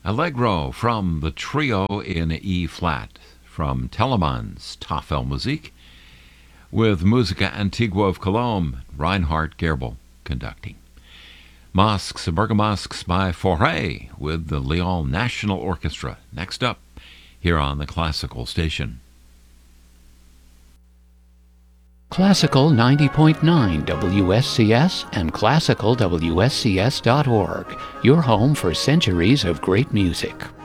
Allegro from the trio in E-flat from Telemann's Tafelmusik with Musica Antigua of Cologne, Reinhard Gerbel conducting. Masques, Bergamasques by Fauré with the Lyon National Orchestra. Next up, here on the Classical Station. Classical 90.9 WSCS and classicalwscs.org, your home for centuries of great music.